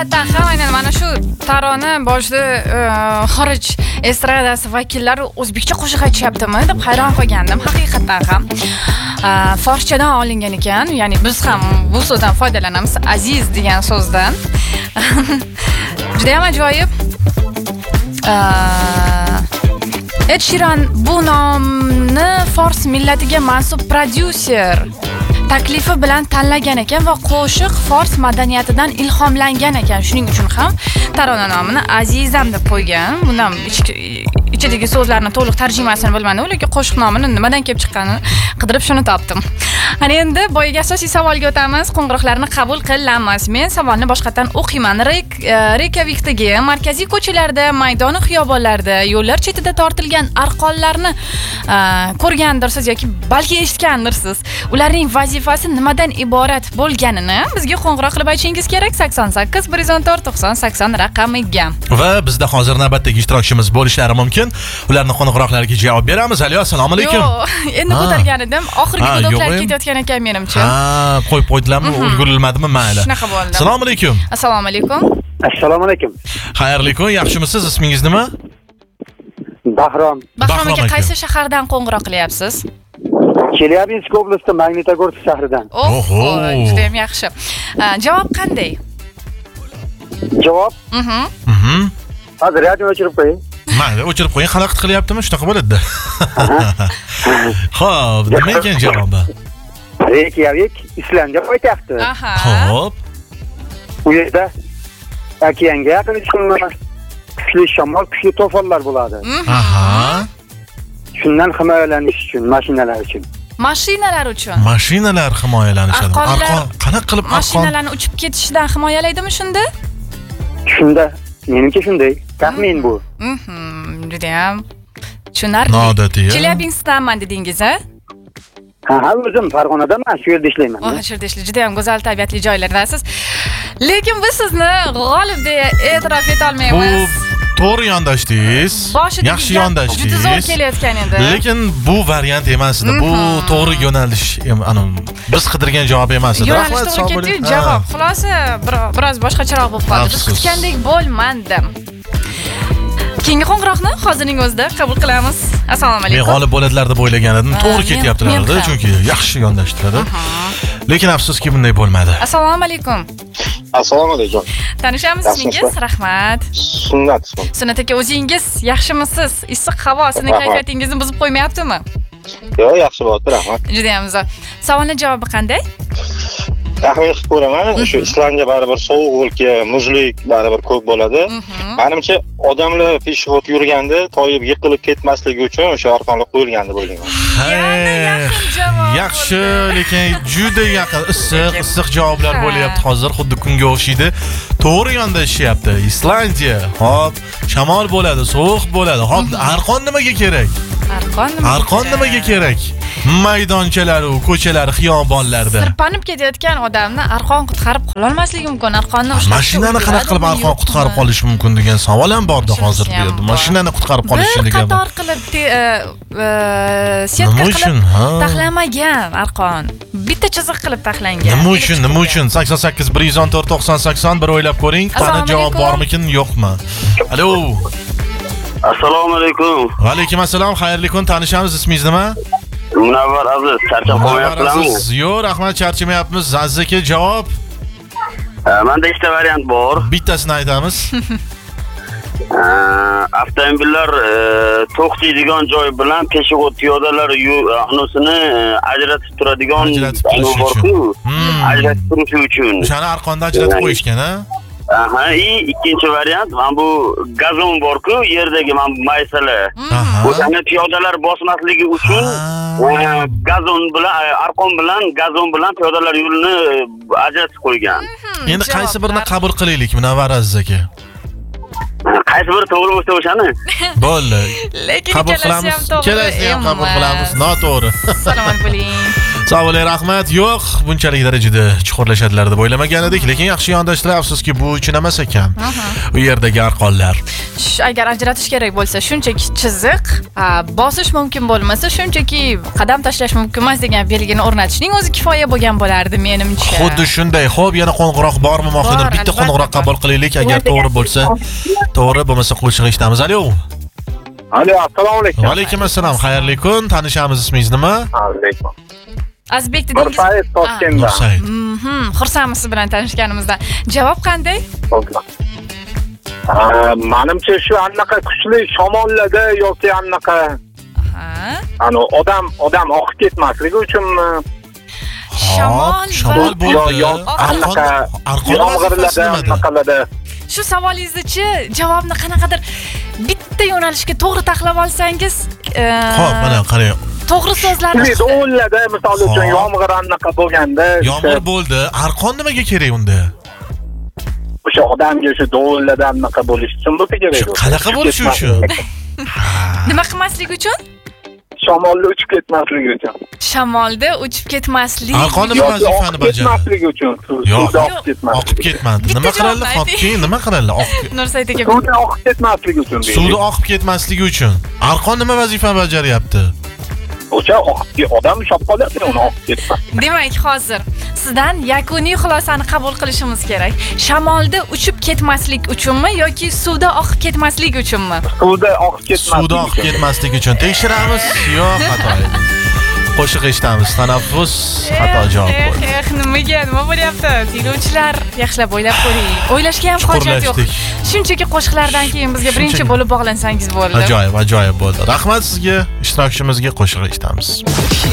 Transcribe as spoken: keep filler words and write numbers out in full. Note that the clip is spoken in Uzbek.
haqiqatan ham aynan mana shu tarona boshida xorij estradasi vakillari o'zbekcha qo'shiq aytishyaptimi deb hayron qolgandim. Haqiqatan ham forschadan olingan ekan. Ya'ni biz ham bu so'zdan foydalanamiz. Aziz degan so'zdan. Juda ham ajoyib. Ed Sheeran bu nomni fors millatiga mansub prodyuser taklifi bilan tanlagan ekan va qo'shiq fors madaniyatidan ilhomlangan ekan. Shuning uchun ham tarona nomini Azizam deb qo'ygan. Bundan ichidagi so'zlarni to'liq tarjimasini bilmadim, lekin qo'shiq nomini nimadan kelib chiqqanini qidirib shuni topdim. Ana endi boyaga asosiy savolga o'tamiz. Qo'ng'iroqlarni qabul qilamiz. Men savolni boshqatdan o'qiyman. Reykjavikdagi markaziy ko'chalarda, maydon xiyobonlarda, yo'llar chetida tortilgan arqonlarni ko'rgandirsiz yoki balki eshitgandirsiz. Ularning vazifasi nimadan iborat bo'lganini bizga qo'ng'iroq qilib aytishingiz kerak. sakson sakkiz bir yuz o'n to'rt to'qson sakson raqamiga. Va bizda hozir navbatdagi ishtirokchimiz bo'lishlari mumkin. Ularning qo'ng'iroqlariga javob beramiz. Alo, assalomu alaykum. Yo'q, endi ko'targan edim. Oxirgi gudoklar ketayotgan ekan menimcha. Ha, qo'yib qo'ydilarmi? Ulgurilmadimi? Mayli. Shunaqa bo'ldi. Assalomu alaykum. Assalomu alaykum. Assalomu alaykum. Xayrli kun, yaxshimisiz? Ismingiz nima? Bahrom. Bahrom aka, qaysi shahardan qo'ng'iroq qilyapsiz? Chelyabinsk oblasti Magnitogorsk shahridan. Oho, juda ham yaxshi. Javob qanday? Javob? Mhm. Mhm. Hozir radio o'chirib qo'ying. Mayli, o'chirib qo'ying. Xalaqit qilyaptimi? Shunaqa bo'ladi-da. Xo'p, nima ekan javobi? Reykjavik Islandiya poytaxti. Aha. Xo'p. U yerda okeanga yaqin ishxonalar, kuchli shamol, kuchli to'fonlar bo'ladi. Aha. Shundan himoyalanish uchun, mashinalar uchun. Mashinalar uchun. Mashinalar himoyalanishadi. Arqon qanaqa qilib arqon? Mashinalarni uchib ketishidan himoyalaydimi shunda? Shunda, menimcha shunday. Taxmin bu. Mhm, juda ham tushunarli. Noodatiy. Chelyabinskdanman dedingiz-a? Ha, ha, o'zim Farg'onadanman, shu yerda ishlayman. Oh, shu yerda ishlaysiz. Juda ham go'zal tabiatli joylardasiz. Lekin biz sizni g'olib deya e'tirof eta olmaymiz. Bu to'g'ri yondashdingiz. Yaxshi yondashdingiz. Juda zo'r kelayotgan edi. Lekin bu variant emas edi. Bu to'g'ri yo'nalish, ana biz qidirgan javob emas edi. Rahmat, to'g'ri ketdi javob. Xulosa biroz boshqacharoq bo'lib qoldi. Biz kutgandek bo'lmadi. Keyingi qo'ng'iroqni hozirning o'zida qabul qilamiz. Assalomu alaykum. Men g'olib bo'ladilar deb o'ylagan edim. To'g'ri ketyaptilar-da, chunki yaxshi yondashdilar. Lekin afsuski bunday bo'lmadi. Assalomu alaykum. Assalomu alaykum. Tanishamiz ismingiz? Rahmat. Sunnat. Sunnat aka, o'zingiz yaxshimisiz? Issiq havo sizning kayfiyatingizni buzib qo'ymayaptimi? Yo'q, yaxshi bo'ldi, rahmat. Juda ham zo'r. Savolning javobi qanday? Taxmin qilib ko'raman. O'sha Islandiya baribir sovuq o'lka, muzlik baribir ko'p bo'ladi. Menimcha odamlar peshxod yurganda toyib yiqilib ketmasligi uchun o'sha arqonlar qo'yilgan deb o'ylayman. Yaxshi, lekin juda yaqin, issiq, issiq javoblar bo'lyapti hozir, xuddi kunga o'xshaydi. To'g'ri yondashyapti. Islandiya. Hop, shamol bo'ladi, sovuq bo'ladi. Hop, arqon nimaga kerak? Arqon nimaga? Arqon nimaga kerak? Maydonchalar, ko'chalar, xiyobonlarda sirpanib ketayotgan odamni arqon qutqarib qololmasligi olmasligi mumkin. Arqonni ushlab mashinani qanaqa qilib arqon qutqarib qolish mumkin degan savol ham bordi hozir bu yerda. Mashinani qutqarib qolish degan. Qator qilib setka qilib taxlamagan arqon. Bitta chiziq qilib taxlangan. Nima uchun? Nima uchun? sakson sakkiz bir yuz o'n to'rt to'qson sakson bir o'ylab ko'ring. Qani javob bormikin, yo'qmi? Alo. Assalomu alaykum. Va alaykum assalom. Xayrli kun. Tanishamiz, ismingiz nima? Munavvar Aziz, charchab qolmayapsizmi? Yo'q, rahmat, charchamayapmiz. Aziz aka, javob? Menda ikkita variant bor. Bittasini aytamiz. Avtomobillar to'xtaydigan joy bilan peshxod piyodalar anusini ajratib turadigan bor-ku. Ajratib turish uchun. O'shani arqonda ajratib qo'yishgan, ha? Aha, ikkinchi variant, mana bu gazon bor-ku, yerdagi mana bu maysalar. O'shani piyodalar bosmasligi uchun gazon bilan, arqon bilan, gazon bilan piyodalar yo'lini ajratib qo'ygan. Endi qaysi birini qabul qilaylik, Munavvar Aziz aka? Qaysi biri to'g'ri bo'lsa o'shani? Bo'ldi. Lekin qabul qilamiz. Kelasi ham qabul qilamiz. Noto'g'ri. Salomat bo'ling. Sog' bo'ling, rahmat. Yo'q, bunchalik darajada chuqurlashadilar deb o'ylamagan edik, lekin yaxshi yondashdilar, afsuski bu uchun emas ekan. U yerdagi arqonlar. Agar ajratish kerak bo'lsa, shunchaki chiziq, bosish mumkin bo'lmasa, shunchaki qadam tashlash mumkin emas degan belgini o'rnatishning o'zi kifoya bo'lgan bo'lardi menimcha. Xuddi shunday. Xo'p, yana qo'ng'iroq bormi mohinim? Bitta qo'ng'iroq qabul qilaylik, agar to'g'ri bo'lsa. To'g'ri bo'lmasa qo'shiq eshitamiz. Alo. Alo, assalomu alaykum. Va alaykum assalom. Xayrli kun. Tanishamiz, ismingiz nima? Alaykum. Azbek dedingiz. Nursaid Toshkentdan. Nursaid. Mhm, xursandmiz siz bilan tanishganimizdan. Javob qanday? Menimcha shu anaqa kuchli shamollada yoki anaqa Ha? Ano odam odam oqib ketmasligi uchunmi? Shamol shamol va- bo'ldi. Yo, anaqa yomg'irlarda, anaqalarda. Shu savolingizchi javobni qanaqadir bitta yo'nalishga to'g'ri taxlab olsangiz, e, Xo'p, mana qarang. to'g'ri so'zlarni Kuchli do'llarda, misol uchun Hop. yomg'ir anaqa bo'lganda, Yomg'ir bo'ldi. Arqon nimaga kerak unda? o'sha odamga shu do'llarda anaqa bo'lish uchun bo'lsa kerak. Shu qanaqa bo'lishi uchun? nima qilmaslik uchun? Shamolda uchib ketmasligi uchun. Shamolda uchib ketmaslik. Arqon nima Yoki vazifani oqib bajaradi? ketmasligi uchun. Yo'q. Suvda oqib ketmasligi. Oqib ketmadi. Bitta Nima qiladi? javobni Hop, ayting. keyin nima qiladi? Oqib Nursaid aka. Suvda oqib ketmasligi uchun. deylik. suvda oqib ketmasligi uchun. Arqon nima vazifani bajaryapti? O'sha oqib odam ushlab qoladi, uni oqib ketmas. Demak, hozir sizdan yakuniy xulosani qabul qilishimiz kerak. Shamolda uchib ketmaslik uchunmi yoki suvda oqib ketmaslik uchunmi? Suvda oqib ketmasligi. Suvda oqib ketmaslik uchun tekshiramiz. Yo'q, xato edi. Qo'shiq eshitamiz. Tanaffus xato javob Eh, bo'ldi. eh, nimaga? Nima bo'lyapti? Tinglovchilar, yaxshilab o'ylab ko'ring. O'ylashga ham hojat yo'q. Chuqurlashdik. Shunchaki qo'shiqlardan keyin bizga birinchi Shunchaki. bo'lib bog'lansangiz bo'ldi. Ajoyib, ajoyib bo'ldi. Rahmat sizga, ishtirokchimizga qo'shiq eshitamiz.